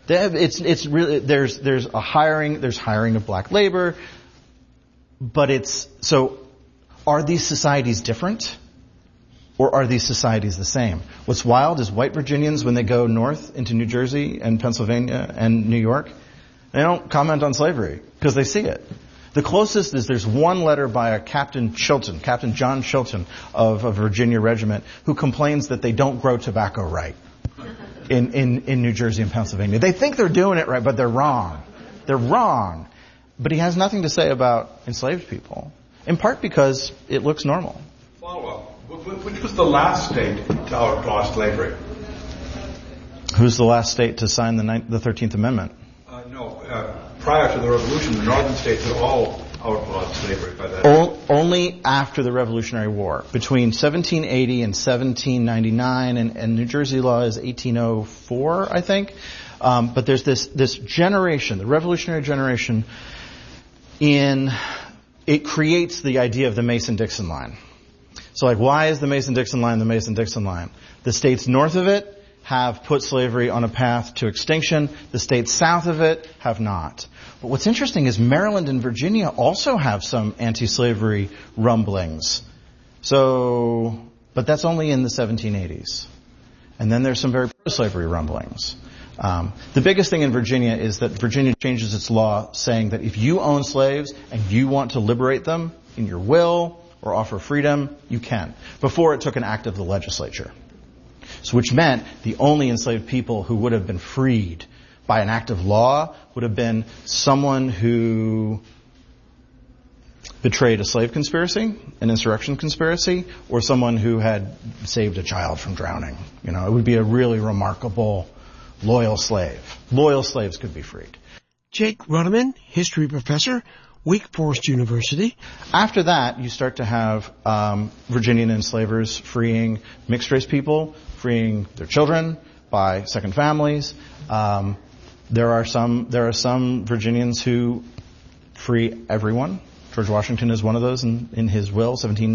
It's really, there's hiring of black labor, but are these societies different? Or are these societies the same? What's wild is white Virginians, when they go north into New Jersey and Pennsylvania and New York, they don't comment on slavery because they see it. The closest is there's one letter by a Captain John Chilton of a Virginia regiment, who complains that they don't grow tobacco right in New Jersey and Pennsylvania. They think they're doing it right, but they're wrong. They're wrong. But he has nothing to say about enslaved people, in part because it looks normal. Follow-up. Which was the last state to outlaw slavery? Who's the last state to sign the 13th Amendment? Prior to the Revolution, the northern states had all outlawed slavery by that. Only after the Revolutionary War. Between 1780 and 1799, and New Jersey law is 1804, I think. But there's this generation, the Revolutionary generation, it creates the idea of the Mason-Dixon line. So why is the Mason-Dixon line the Mason-Dixon line? The states north of it have put slavery on a path to extinction. The states south of it have not. But what's interesting is Maryland and Virginia also have some anti-slavery rumblings. But that's only in the 1780s. And then there's some very pro-slavery rumblings. The biggest thing in Virginia is that Virginia changes its law saying that if you own slaves and you want to liberate them in your will or offer freedom, you can. Before, it took an act of the legislature. So which meant the only enslaved people who would have been freed by an act of law would have been someone who betrayed a slave conspiracy, an insurrection conspiracy, or someone who had saved a child from drowning. It would be a really remarkable loyal slave. Loyal slaves could be freed. Jake Ruderman, history professor, Wake Forest University. After that, you start to have Virginian enslavers freeing mixed-race people, freeing their children by second families. There are some Virginians who free everyone. George Washington is one of those in his will,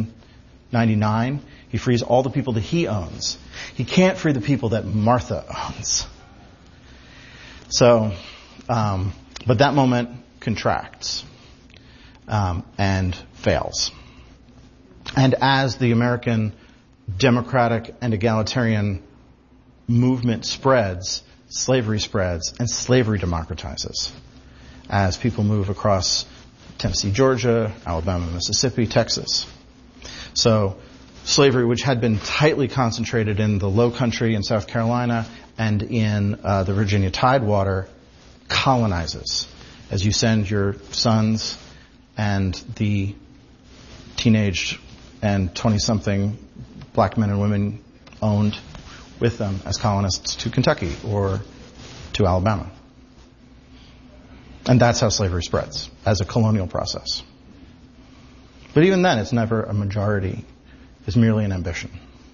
1799. He frees all the people that he owns. He can't free the people that Martha owns. So, but that moment contracts. And fails. And as the American democratic and egalitarian movement spreads, slavery spreads, and slavery democratizes. As people move across Tennessee, Georgia, Alabama, Mississippi, Texas. So slavery, which had been tightly concentrated in the Low Country in South Carolina and in the Virginia Tidewater, colonizes. As you send your sons and the teenage and 20-something black men and women owned with them as colonists to Kentucky or to Alabama. And that's how slavery spreads, as a colonial process. But even then, it's never a majority. It's merely an ambition.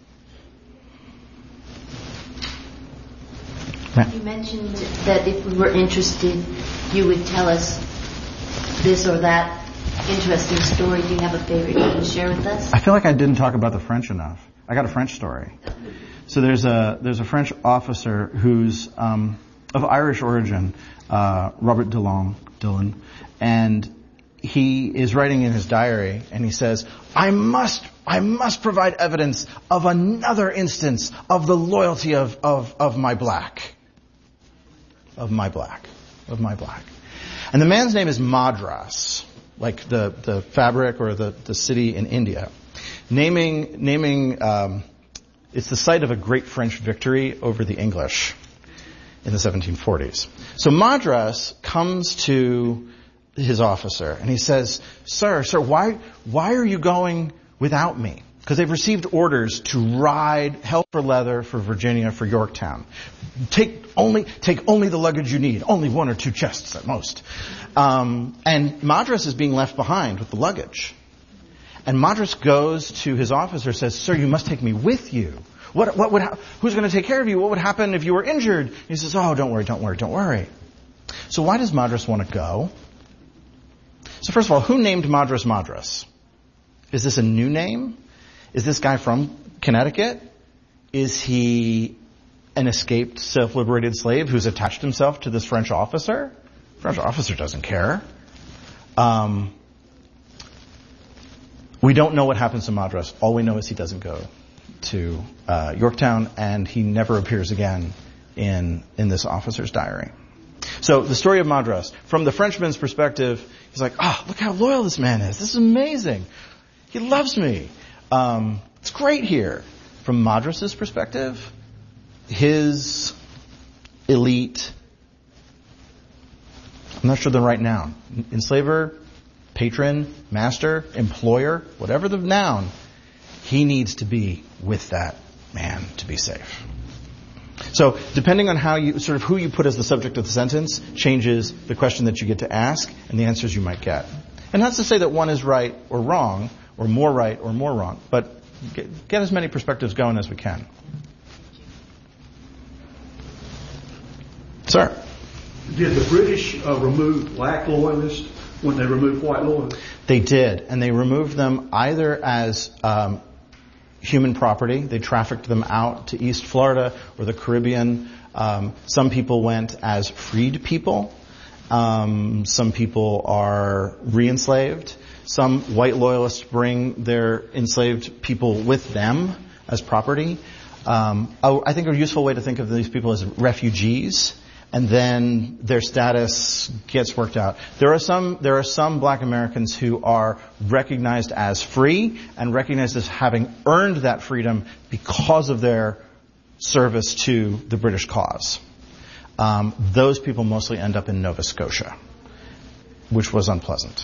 You mentioned that if we were interested, you would tell us this or that interesting story. Do you have a favorite you can share with us? I feel like I didn't talk about the French enough. I got a French story. So there's a French officer who's of Irish origin, Robert Dillon, and he is writing in his diary, and he says, I must provide evidence of another instance of the loyalty of my black. Of my black. And the man's name is Madras, like the fabric or the city in India. Naming it's the site of a great French victory over the English in the 1740s. So Madras comes to his officer and he says, Sir, why are you going without me? Because they've received orders to ride hell for leather for Virginia, for Yorktown. Take only the luggage you need, only 1 or 2 chests at most. And Madras is being left behind with the luggage. And Madras goes to his officer, says, Sir, you must take me with you. Who's going to take care of you? What would happen if you were injured? He says, oh, don't worry. So why does Madras want to go? So first of all, who named Madras Madras? Is this a new name? Is this guy from Connecticut? Is he an escaped self-liberated slave who's attached himself to this French officer. French officer doesn't care. We don't know what happens to Madras. All we know is he doesn't go to Yorktown, and he never appears again in this officer's diary. So the story of Madras, from the Frenchman's perspective, he's like, look how loyal this man is. This is amazing. He loves me. It's great here. From Madras's perspective, his elite, I'm not sure the right noun, enslaver, patron, master, employer, whatever the noun, he needs to be with that man to be safe. So depending on how you, sort of who you put as the subject of the sentence, changes the question that you get to ask and the answers you might get. And that's to say that one is right or wrong, or more right or more wrong, but get as many perspectives going as we can. Sir? Did the British remove black loyalists when they removed white loyalists? They did, and they removed them either as human property. They trafficked them out to East Florida or the Caribbean. Some people went as freed people. Some people are re-enslaved. Some white loyalists bring their enslaved people with them as property. I think a useful way to think of these people as refugees, and then their status gets worked out. There are some black Americans who are recognized as free and recognized as having earned that freedom because of their service to the British cause. Those people mostly end up in Nova Scotia, which was unpleasant.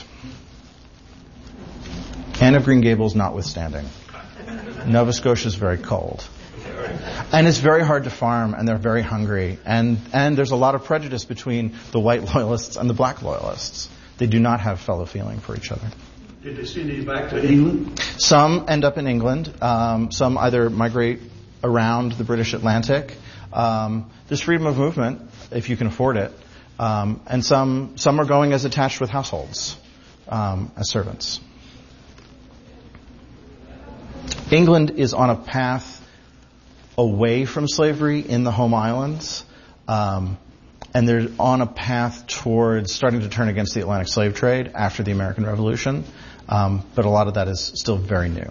Anne of Green Gables notwithstanding, Nova Scotia is very cold. And it's very hard to farm, and they're very hungry. And there's a lot of prejudice between the white loyalists and the black loyalists. They do not have fellow feeling for each other. Did they send you back to England? Some end up in England. Some either migrate around the British Atlantic. There's freedom of movement, if you can afford it. And some are going as attached with households, as servants. England is on a path away from slavery in the home islands, and they're on a path towards starting to turn against the Atlantic slave trade after the American Revolution, but a lot of that is still very new.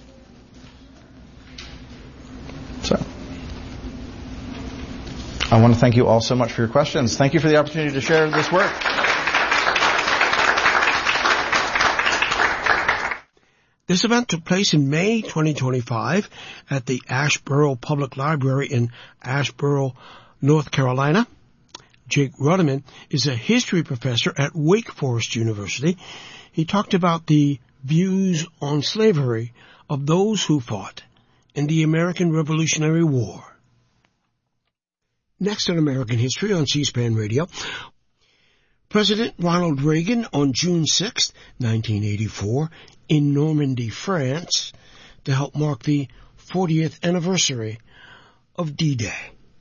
So, I want to thank you all so much for your questions. Thank you for the opportunity to share this work. This event took place in May 2025 at the Asheboro Public Library in Asheboro, North Carolina. Jake Ruderman is a history professor at Wake Forest University. He talked about the views on slavery of those who fought in the American Revolutionary War. Next on American History on C-SPAN Radio, President Ronald Reagan on June 6, 1984, in Normandy, France, to help mark the 40th anniversary of D-Day.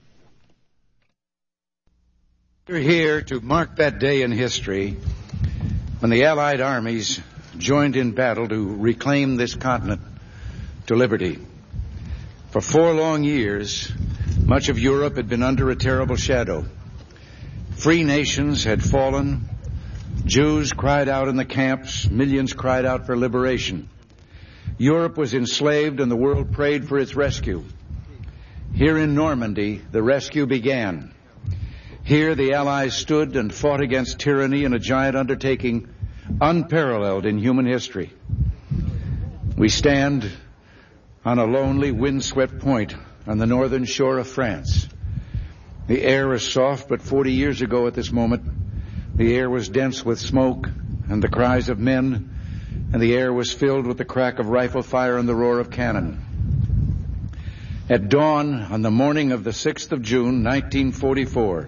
We're here to mark that day in history when the Allied armies joined in battle to reclaim this continent to liberty. For 4 long years, much of Europe had been under a terrible shadow. Free nations had fallen. Jews cried out in the camps. Millions cried out for liberation. Europe was enslaved and the world prayed for its rescue. Here in Normandy, the rescue began. Here the Allies stood and fought against tyranny in a giant undertaking unparalleled in human history. We stand on a lonely, windswept point on the northern shore of France. The air is soft, but 40 years ago at this moment, the air was dense with smoke and the cries of men, and the air was filled with the crack of rifle fire and the roar of cannon. At dawn on the morning of the 6th of June, 1944,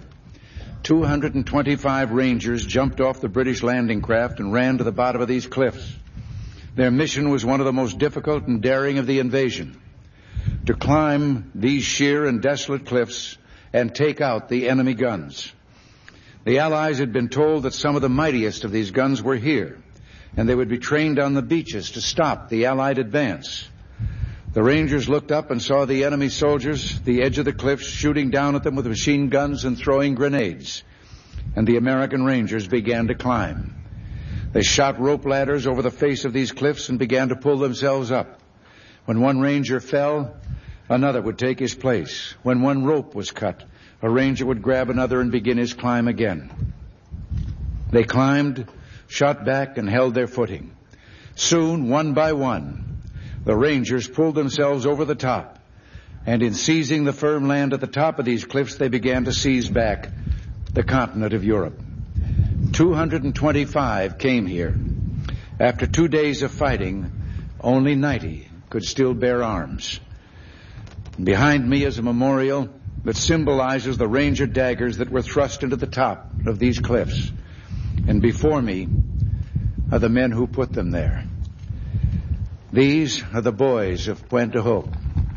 225 Rangers jumped off the British landing craft and ran to the bottom of these cliffs. Their mission was one of the most difficult and daring of the invasion: to climb these sheer and desolate cliffs and take out the enemy guns. The Allies had been told that some of the mightiest of these guns were here, and they would be trained on the beaches to stop the Allied advance. The Rangers looked up and saw the enemy soldiers, the edge of the cliffs, shooting down at them with machine guns and throwing grenades. And the American Rangers began to climb. They shot rope ladders over the face of these cliffs and began to pull themselves up. When one Ranger fell, another would take his place. When one rope was cut, a Ranger would grab another and begin his climb again. They climbed, shot back, and held their footing. Soon, one by one, the Rangers pulled themselves over the top, and in seizing the firm land at the top of these cliffs, they began to seize back the continent of Europe. 225 came here. After 2 days of fighting, only 90 could still bear arms. Behind me is a memorial that symbolizes the Ranger daggers that were thrust into the top of these cliffs. And before me are the men who put them there. These are the boys of Puente Hope.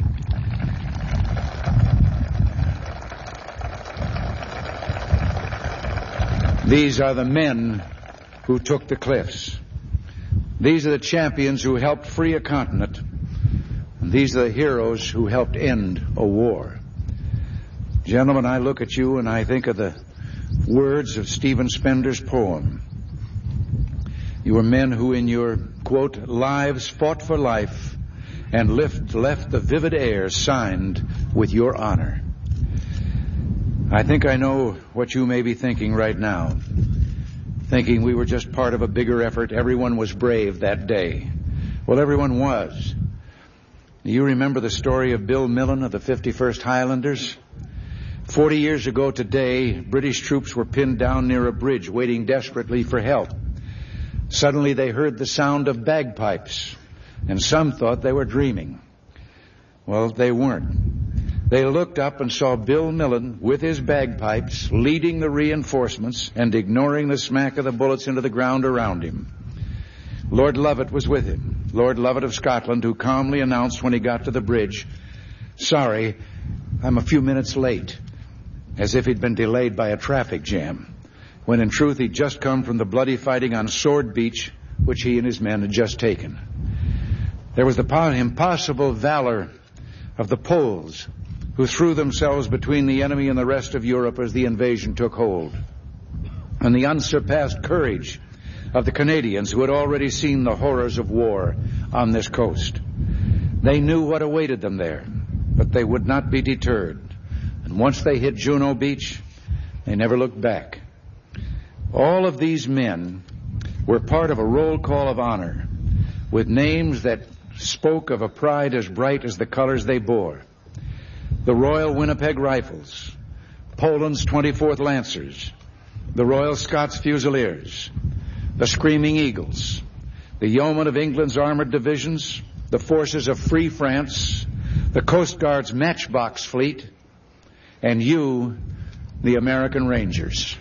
These are the men who took the cliffs. These are the champions who helped free a continent. And these are the heroes who helped end a war. Gentlemen, I look at you and I think of the words of Stephen Spender's poem. You are men who in your, quote, lives fought for life and left the vivid air signed with your honor. I think I know what you may be thinking right now. Thinking we were just part of a bigger effort. Everyone was brave that day. Well, everyone was. You remember the story of Bill Millen of the 51st Highlanders? 40 years ago today, British troops were pinned down near a bridge waiting desperately for help. Suddenly they heard the sound of bagpipes, and some thought they were dreaming. Well, they weren't. They looked up and saw Bill Millen with his bagpipes leading the reinforcements and ignoring the smack of the bullets into the ground around him. Lord Lovat was with him, Lord Lovat of Scotland, who calmly announced when he got to the bridge, "Sorry, I'm a few minutes late," as if he'd been delayed by a traffic jam, when in truth he'd just come from the bloody fighting on Sword Beach, which he and his men had just taken. There was the impossible valor of the Poles, who threw themselves between the enemy and the rest of Europe as the invasion took hold, and the unsurpassed courage of the Canadians, who had already seen the horrors of war on this coast. They knew what awaited them there, but they would not be deterred. And once they hit Juno Beach, they never looked back. All of these men were part of a roll call of honor, with names that spoke of a pride as bright as the colors they bore. The Royal Winnipeg Rifles, Poland's 24th Lancers, the Royal Scots Fusiliers, the Screaming Eagles, the Yeomen of England's armored divisions, the forces of Free France, the Coast Guard's Matchbox Fleet, and you, the American Rangers.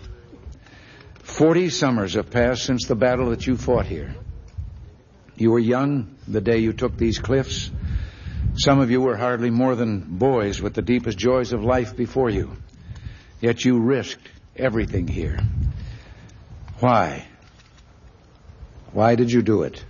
40 summers have passed since the battle that you fought here. You were young the day you took these cliffs. Some of you were hardly more than boys with the deepest joys of life before you. Yet you risked everything here. Why? Why did you do it?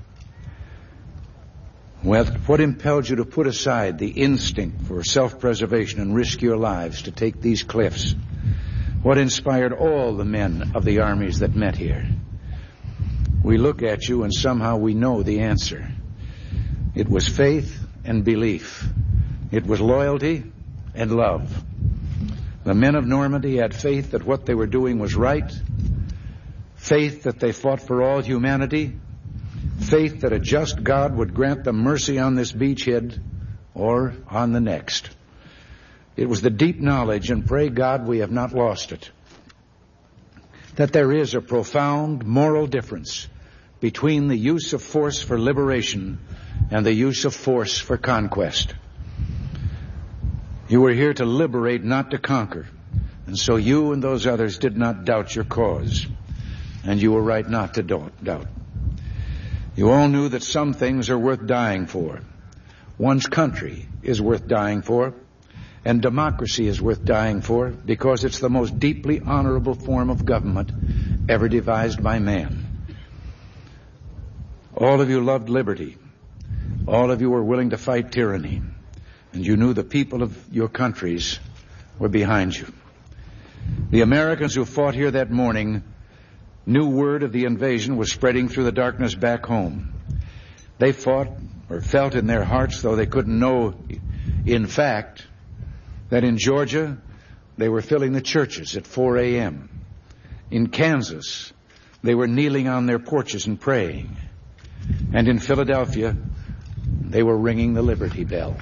Well, what impelled you to put aside the instinct for self-preservation and risk your lives to take these cliffs? What inspired all the men of the armies that met here? We look at you and somehow we know the answer. It was faith and belief. It was loyalty and love. The men of Normandy had faith that what they were doing was right, faith that they fought for all humanity, faith that a just God would grant them mercy on this beachhead or on the next. It was the deep knowledge, and pray God we have not lost it, that there is a profound moral difference between the use of force for liberation and the use of force for conquest. You were here to liberate, not to conquer, and so you and those others did not doubt your cause, and you were right not to doubt. You all knew that some things are worth dying for. One's country is worth dying for, and democracy is worth dying for because it's the most deeply honorable form of government ever devised by man. All of you loved liberty, All of you were willing to fight tyranny, and you knew the people of your countries were behind you. The Americans who fought here that morning knew word of the invasion was spreading through the darkness back home. They fought, or felt in their hearts, though they couldn't know in fact, that in Georgia they were filling the churches at 4 a.m. In Kansas, they were kneeling on their porches and praying. And in Philadelphia, they were ringing the Liberty Bell.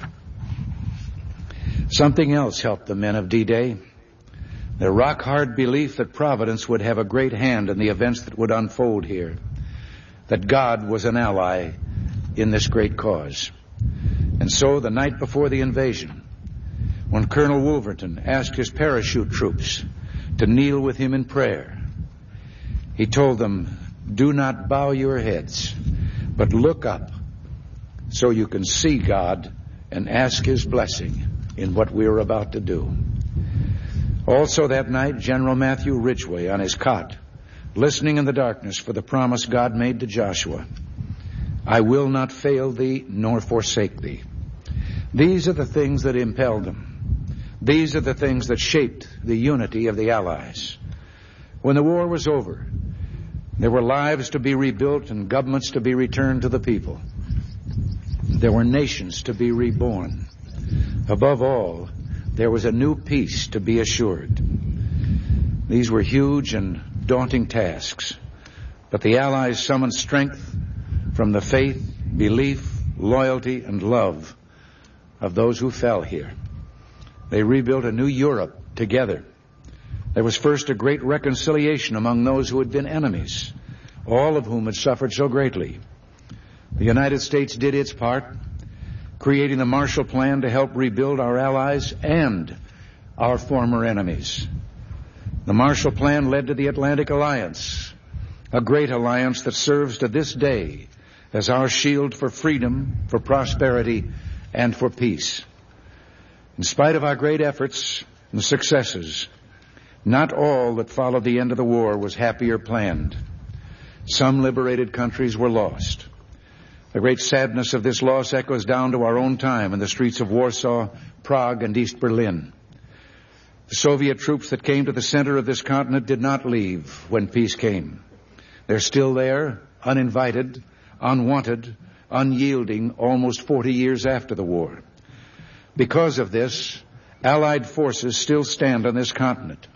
Something else helped the men of D-Day. Their rock-hard belief that Providence would have a great hand in the events that would unfold here. That God was an ally in this great cause. And so, the night before the invasion, when Colonel Wolverton asked his parachute troops to kneel with him in prayer, he told them, "Do not bow your heads, but look up so you can see God and ask His blessing in what we are about to do." Also that night, General Matthew Ridgway on his cot, listening in the darkness for the promise God made to Joshua, "I will not fail thee nor forsake thee." These are the things that impelled them. These are the things that shaped the unity of the Allies. When the war was over, there were lives to be rebuilt and governments to be returned to the people. There were nations to be reborn. Above all, there was a new peace to be assured. These were huge and daunting tasks, but the Allies summoned strength from the faith, belief, loyalty, and love of those who fell here. They rebuilt a new Europe together. There was first a great reconciliation among those who had been enemies, all of whom had suffered so greatly. The United States did its part, creating the Marshall Plan to help rebuild our allies and our former enemies. The Marshall Plan led to the Atlantic Alliance, a great alliance that serves to this day as our shield for freedom, for prosperity, and for peace. In spite of our great efforts and successes, not all that followed the end of the war was happy or planned. Some liberated countries were lost. The great sadness of this loss echoes down to our own time in the streets of Warsaw, Prague, and East Berlin. The Soviet troops that came to the center of this continent did not leave when peace came. They're still there, uninvited, unwanted, unyielding, almost 40 years after the war. Because of this, Allied forces still stand on this continent.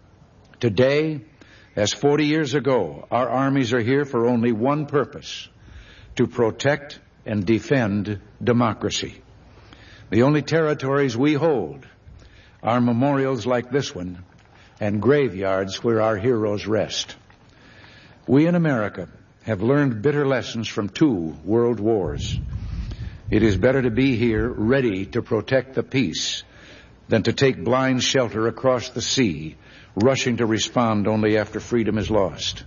Today, as 40 years ago, our armies are here for only one purpose: to protect and defend democracy. The only territories we hold are memorials like this one and graveyards where our heroes rest. We in America have learned bitter lessons from 2 world wars. It is better to be here ready to protect the peace than to take blind shelter across the sea, rushing to respond only after freedom is lost.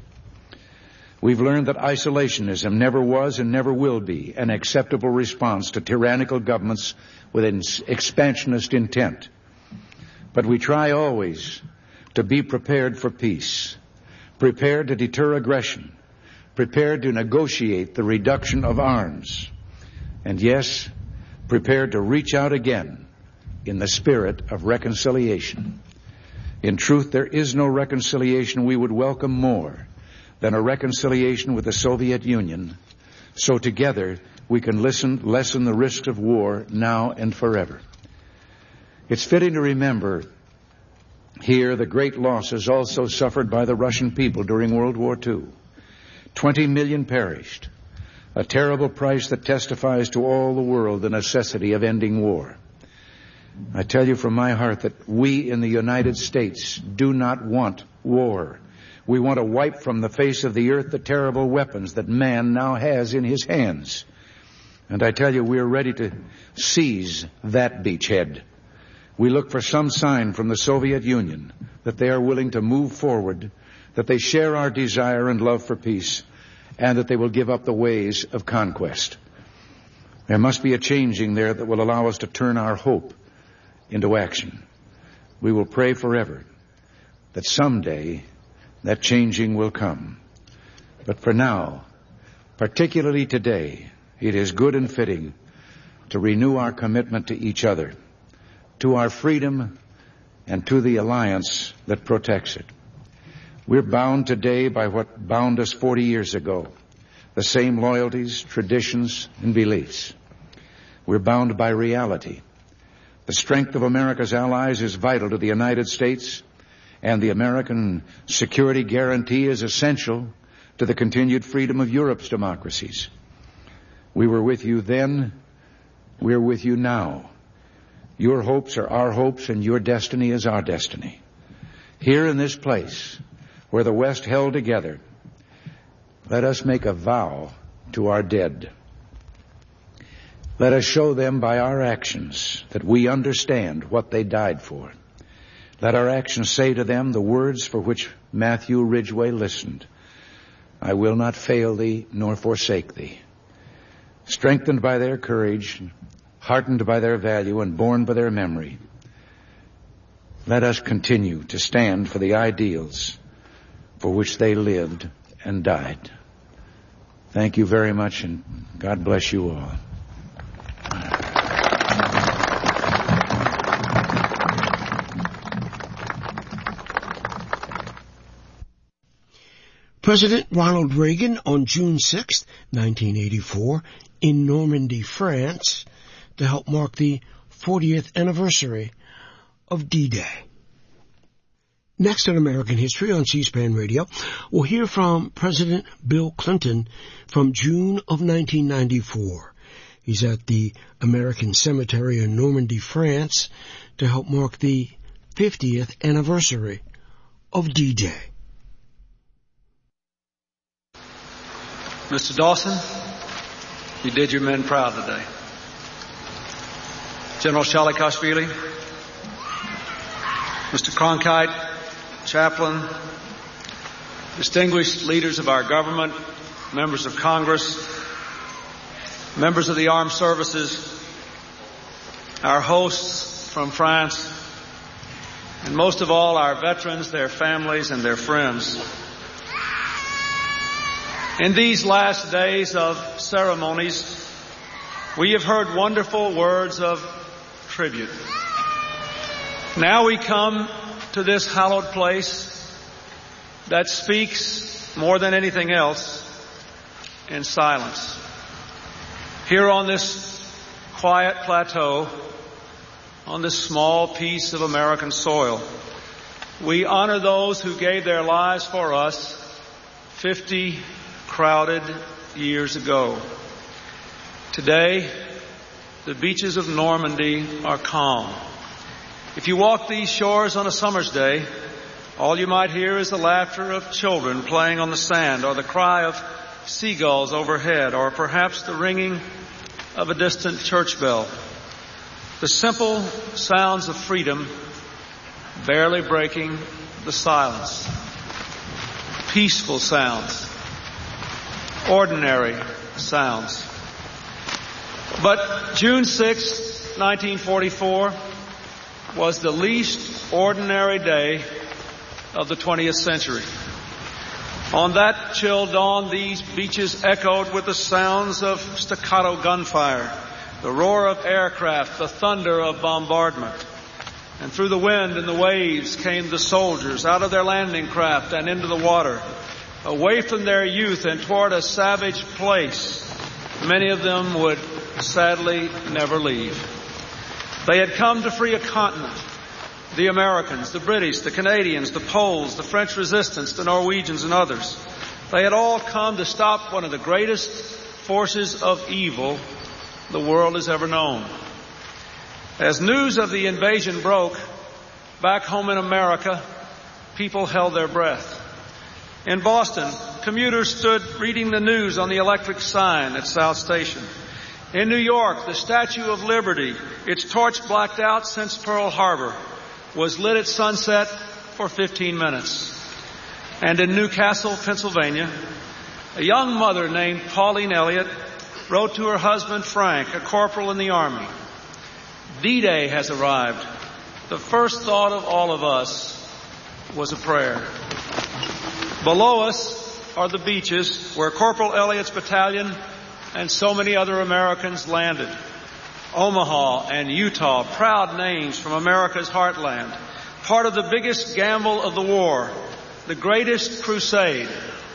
We've learned that isolationism never was and never will be an acceptable response to tyrannical governments with an expansionist intent. But we try always to be prepared for peace, prepared to deter aggression, prepared to negotiate the reduction of arms, and yes, prepared to reach out again in the spirit of reconciliation. In truth, there is no reconciliation we would welcome more than a reconciliation with the Soviet Union, so together we can lessen the risks of war now and forever. It's fitting to remember here the great losses also suffered by the Russian people during World War II. 20 million perished, a terrible price that testifies to all the world the necessity of ending war. I tell you from my heart that we in the United States do not want war. We want to wipe from the face of the earth the terrible weapons that man now has in his hands. And I tell you, we are ready to seize that beachhead. We look for some sign from the Soviet Union that they are willing to move forward, that they share our desire and love for peace, and that they will give up the ways of conquest. There must be a changing there that will allow us to turn our hope into action. We will pray forever that someday that changing will come. But for now, particularly today, it is good and fitting to renew our commitment to each other, to our freedom, and to the alliance that protects it. We're bound today by what bound us 40 years ago, the same loyalties, traditions, and beliefs. We're bound by reality. The strength of America's allies is vital to the United States, and the American security guarantee is essential to the continued freedom of Europe's democracies. We were with you then, we're with you now. Your hopes are our hopes, and your destiny is our destiny. Here in this place, where the West held together, let us make a vow to our dead. Let us show them by our actions that we understand what they died for. Let our actions say to them the words for which Matthew Ridgway listened. I will not fail thee nor forsake thee. Strengthened by their courage, heartened by their value, and borne by their memory, let us continue to stand for the ideals for which they lived and died. Thank you very much, and God bless you all. President Ronald Reagan on June 6, 1984, in Normandy, France, to help mark the 40th anniversary of D-Day. Next on American History on C-SPAN Radio, we'll hear from President Bill Clinton from June of 1994. He's at the American Cemetery in Normandy, France, to help mark the 50th anniversary of D-Day. Mr. Dawson, you did your men proud today. General Shalikashvili, Mr. Cronkite, Chaplain, distinguished leaders of our government, members of Congress, members of the armed services, our hosts from France, and most of all, our veterans, their families, and their friends. In these last days of ceremonies, we have heard wonderful words of tribute. Now we come to this hallowed place that speaks more than anything else in silence. Here on this quiet plateau, on this small piece of American soil, we honor those who gave their lives for us 50 crowded years ago. Today, the beaches of Normandy are calm. If you walk these shores on a summer's day, all you might hear is the laughter of children playing on the sand, or the cry of seagulls overhead, or perhaps the ringing of a distant church bell. The simple sounds of freedom barely breaking the silence. Peaceful sounds. Ordinary sounds. But June 6, 1944 was the least ordinary day of the 20th century. On that chill dawn, these beaches echoed with the sounds of staccato gunfire, the roar of aircraft, the thunder of bombardment. And through the wind and the waves came the soldiers out of their landing craft and into the water, away from their youth and toward a savage place many of them would sadly never leave. They had come to free a continent. The Americans, the British, the Canadians, the Poles, the French resistance, the Norwegians, and others. They had all come to stop one of the greatest forces of evil the world has ever known. As news of the invasion broke, back home in America, people held their breath. In Boston, commuters stood reading the news on the electric sign at South Station. In New York, the Statue of Liberty, its torch blacked out since Pearl Harbor, was lit at sunset for 15 minutes. And in Newcastle, Pennsylvania, a young mother named Pauline Elliott wrote to her husband Frank, a corporal in the Army, D-Day has arrived. The first thought of all of us was a prayer. Below us are the beaches where Corporal Elliott's battalion and so many other Americans landed. Omaha and Utah, proud names from America's heartland. Part of the biggest gamble of the war, the greatest crusade.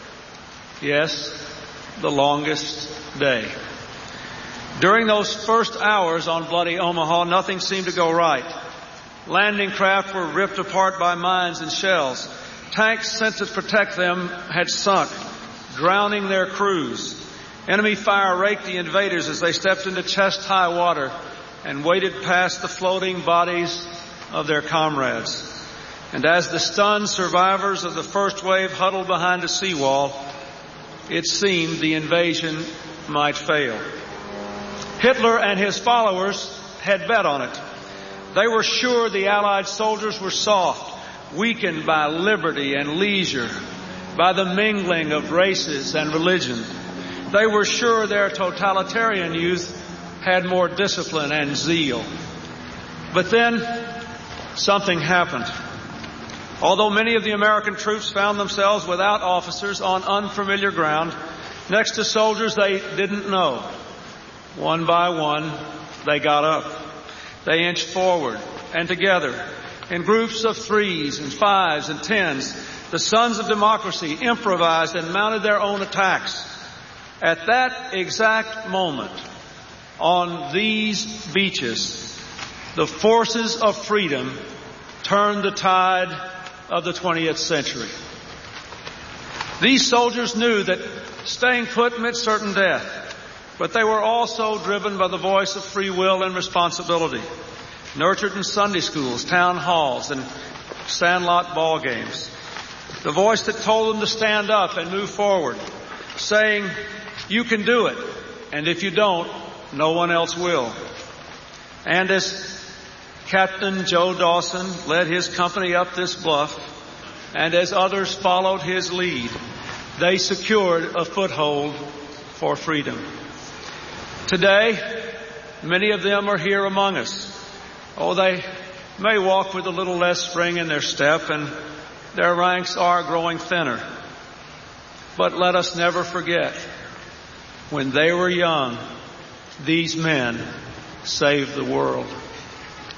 Yes, the longest day. During those first hours on bloody Omaha, nothing seemed to go right. Landing craft were ripped apart by mines and shells. Tanks sent to protect them had sunk, drowning their crews. Enemy fire raked the invaders as they stepped into chest-high water and waded past the floating bodies of their comrades. And as the stunned survivors of the first wave huddled behind a seawall, it seemed the invasion might fail. Hitler and his followers had bet on it. They were sure the Allied soldiers were soft, weakened by liberty and leisure, by the mingling of races and religion. They were sure their totalitarian youth had more discipline and zeal. But then something happened. Although many of the American troops found themselves without officers on unfamiliar ground, next to soldiers they didn't know, one by one they got up. They inched forward, and together, in groups of 3s and 5s and 10s, the sons of democracy improvised and mounted their own attacks. At that exact moment, on these beaches, the forces of freedom turned the tide of the 20th century. These soldiers knew that staying put meant certain death, but they were also driven by the voice of free will and responsibility, nurtured in Sunday schools, town halls, and sandlot ball games. The voice that told them to stand up and move forward, saying, "You can do it, and if you don't, no one else will." And as Captain Joe Dawson led his company up this bluff, and as others followed his lead, they secured a foothold for freedom. Today, many of them are here among us. Oh, they may walk with a little less spring in their step, and their ranks are growing thinner. But let us never forget, when they were young, these men saved the world.